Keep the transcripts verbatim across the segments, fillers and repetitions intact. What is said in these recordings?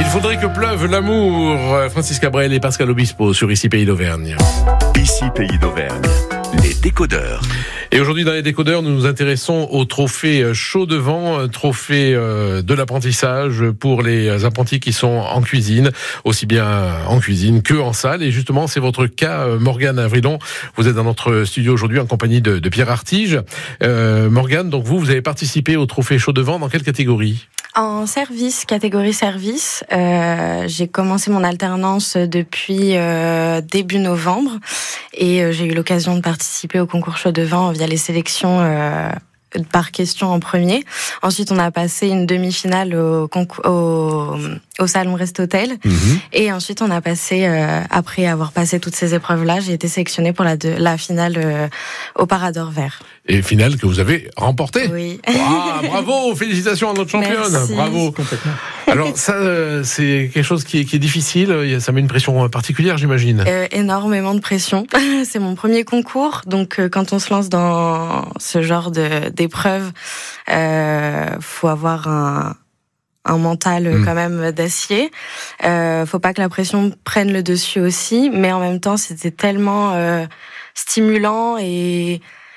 Il faudrait que pleuve l'amour. Francis Cabrel et Pascal Obispo sur Ici Pays d'Auvergne. Ici Pays d'Auvergne, les décodeurs. Et aujourd'hui dans les décodeurs, nous nous intéressons au trophée Chaud de Vent, trophée de l'apprentissage pour les apprentis qui sont en cuisine, aussi bien en cuisine que en salle. Et justement, c'est votre cas, Morgane Avrilon. Vous êtes dans notre studio aujourd'hui en compagnie de, de Pierre Artige. Euh, Morgane, donc vous, vous avez participé au trophée Chaud de Vent dans quelle catégorie ? En service, catégorie service, euh, j'ai commencé mon alternance depuis euh, début novembre et euh, j'ai eu l'occasion de participer au concours Chaud de Vent via les sélections euh, par question en premier. Ensuite, on a passé une demi-finale au, concours, au, au salon Rest-Hôtel. Mmh. Et ensuite, on a passé, euh, après avoir passé toutes ces épreuves-là, j'ai été sélectionnée pour la, de, la finale euh, au Parador Vert. Et finale que vous avez remportée. Oui. Ah, bravo, félicitations à notre championne. Merci. Bravo. Complètement. Alors ça, euh, c'est quelque chose qui est, qui est difficile. Ça met une pression particulière, j'imagine. Euh, énormément de pression. C'est mon premier concours, donc euh, quand on se lance dans ce genre de d'épreuve, euh, faut avoir un un mental mmh. quand même d'acier. Euh, faut pas que la pression prenne le dessus aussi, mais en même temps, c'était tellement euh, stimulant et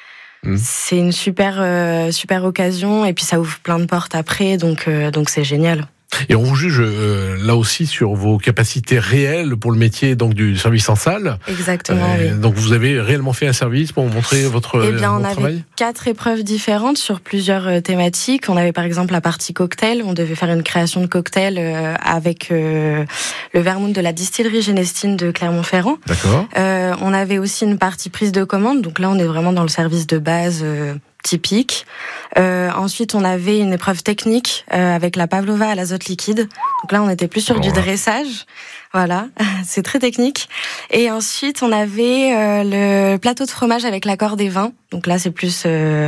c'est une super euh, super occasion et puis ça ouvre plein de portes après, donc euh, donc c'est génial. Et on vous juge euh, là aussi sur vos capacités réelles pour le métier donc du service en salle. Exactement. Euh, oui. Donc vous avez réellement fait un service pour montrer votre Eh bien, votre on avait travail. quatre épreuves différentes sur plusieurs euh, thématiques. On avait par exemple la partie cocktail. On devait faire une création de cocktail euh, avec euh, le vermouth de la distillerie Genestine de Clermont-Ferrand. D'accord. Euh, on avait aussi une partie prise de commande. Donc là, on est vraiment dans le service de base. Euh, typique. Euh, ensuite, on avait une épreuve technique euh, avec la pavlova à l'azote liquide. Donc là, on était plus sur oh, du dressage. Voilà, c'est très technique. Et ensuite, on avait euh, le plateau de fromage avec l'accord des vins. Donc là, c'est plus euh,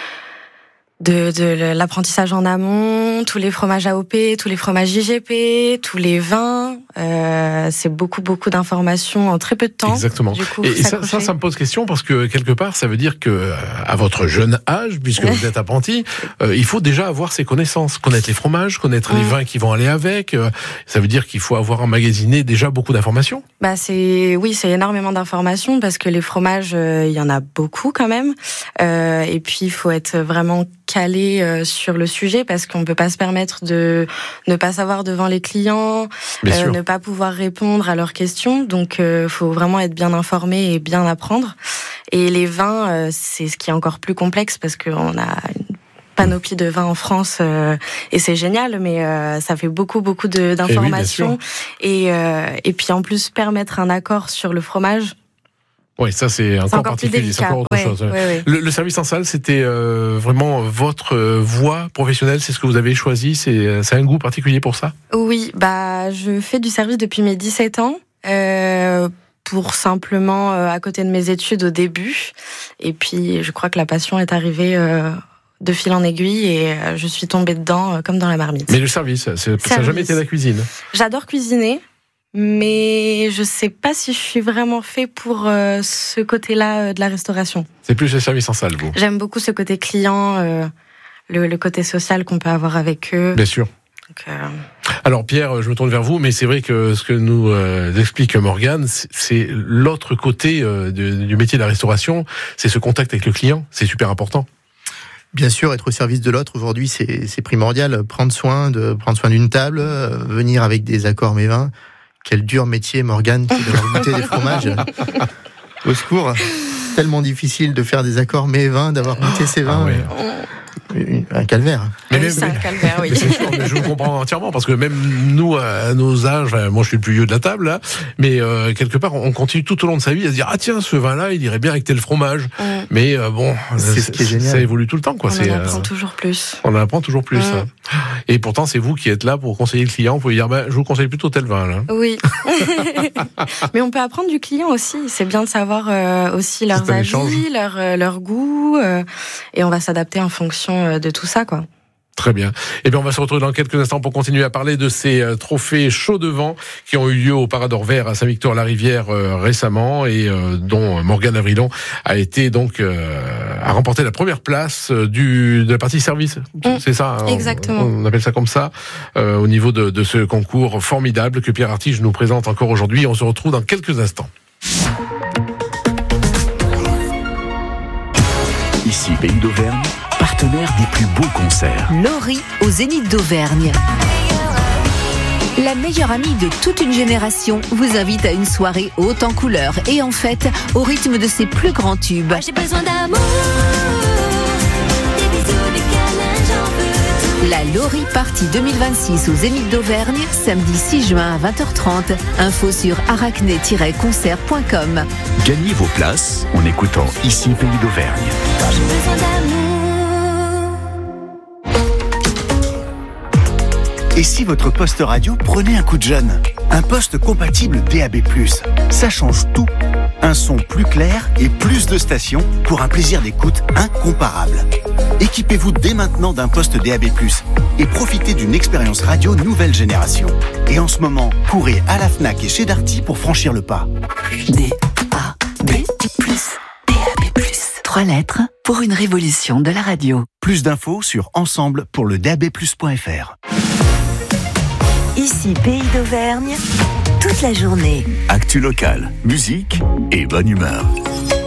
de, de l'apprentissage en amont, tous les fromages A O P, tous les fromages I G P, tous les vins. Euh, c'est beaucoup, beaucoup d'informations en très peu de temps. Exactement. Du coup, et ça, ça, ça me pose question parce que quelque part, ça veut dire que à votre jeune âge, puisque vous êtes apprenti, euh, il faut déjà avoir ces connaissances, connaître les fromages, connaître mmh. les vins qui vont aller avec. Euh, ça veut dire qu'il faut avoir emmagasiné déjà beaucoup d'informations. Bah c'est oui, c'est énormément d'informations parce que les fromages, euh, il y en a beaucoup quand même. Euh, et puis il faut être vraiment calé euh, sur le sujet parce qu'on peut pas se permettre de ne pas savoir devant les clients, euh, ne pas pouvoir répondre à leurs questions. Donc, euh, faut vraiment être bien informé et bien apprendre. Et les vins, euh, c'est ce qui est encore plus complexe parce qu'on a une panoplie de vins en France euh, et c'est génial, mais euh, ça fait beaucoup, beaucoup de, d'informations. Et, oui, et, euh, et puis en plus, permettre un accord sur le fromage. Oui, ça c'est encore, encore particulier, c'est encore autre ouais, chose. Ouais, ouais. Le, le service en salle, c'était euh, vraiment votre euh, voie professionnelle, c'est ce que vous avez choisi, c'est, c'est un goût particulier pour ça ? Oui, bah je fais du service depuis mes dix-sept ans, euh, pour simplement euh, à côté de mes études au début, et puis je crois que la passion est arrivée euh, de fil en aiguille et euh, je suis tombée dedans euh, comme dans la marmite. Mais le service, c'est, service. ça n'a jamais été la cuisine ? J'adore cuisiner. Mais je sais pas si je suis vraiment fait pour euh, ce côté-là euh, de la restauration. C'est plus le service en salle, vous ? J'aime beaucoup ce côté client, euh, le, le côté social qu'on peut avoir avec eux. Bien sûr. Donc, euh... Alors Pierre, je me tourne vers vous, mais c'est vrai que ce que nous euh, explique Morgane, c'est, c'est l'autre côté euh, de, du métier de la restauration, c'est ce contact avec le client, c'est super important. Bien sûr, être au service de l'autre aujourd'hui, c'est, c'est primordial. Prendre soin de prendre soin d'une table, euh, venir avec des accords mévins. Quel dur métier, Morgane, d'avoir goûté des fromages. Au secours, tellement difficile de faire des accords mets vins, d'avoir goûté ces vins. Ah ouais. Un calvaire. Mais même, c'est un calvaire, oui. Mais c'est sûr, mais je vous comprends entièrement, parce que même nous, à nos âges, enfin, moi je suis le plus vieux de la table, là, mais euh, quelque part, on continue tout au long de sa vie à se dire, ah tiens, ce vin-là, il irait bien avec tel fromage. Mm. Mais euh, bon, c'est ce qui est génial. Ça évolue tout le temps, quoi. On c'est, en apprend euh, toujours plus. On en apprend toujours plus. Mm. Hein. Et pourtant, c'est vous qui êtes là pour conseiller le client. Vous pouvez dire, bah, je vous conseille plutôt tel vin, là. Oui. Mais on peut apprendre du client aussi. C'est bien de savoir euh, aussi leurs avis, leur, euh, leur goût, euh, et on va s'adapter en fonction euh, de tout ça, quoi. Très bien. Et bien, on va se retrouver dans quelques instants pour continuer à parler de ces euh, trophées chauds de vent qui ont eu lieu au Parador Vert à Saint-Victor-la-Rivière euh, récemment et euh, dont Morgane Avrilon a été donc euh, a remporté la première place euh, du de la partie service. Mmh. C'est ça. Hein, exactement. On, on appelle ça comme ça euh, au niveau de, de ce concours formidable que Pierre Artige nous présente encore aujourd'hui. On se retrouve dans quelques instants. Ici Pays d'Auvergne, partenaire des plus beaux concerts. Laurie au Zénith d'Auvergne. La meilleure amie de toute une génération vous invite à une soirée haute en couleurs et en fête au rythme de ses plus grands tubes. Moi, j'ai besoin d'amour, des bisous, des câlins, j'en veux tout. La Laurie Party deux mille vingt-six au Zénith d'Auvergne, samedi six juin à vingt heures trente. Info sur arachné tiret concert point com. Gagnez vos places en écoutant Ici Pays d'Auvergne. Moi, j'ai besoin d'amour. Et si votre poste radio prenait un coup de jeune? Un poste compatible D A B plus. Ça change tout. Un son plus clair et plus de stations pour un plaisir d'écoute incomparable. Équipez-vous dès maintenant d'un poste D A B plus et profitez d'une expérience radio nouvelle génération. Et en ce moment, courez à la Fnac et chez Darty pour franchir le pas. D A B plus. D A B plus. Trois lettres pour une révolution de la radio. Plus d'infos sur ensemble pour le D A B plus point F R. Ici Pays d'Auvergne, toute la journée. Actu locale, musique et bonne humeur.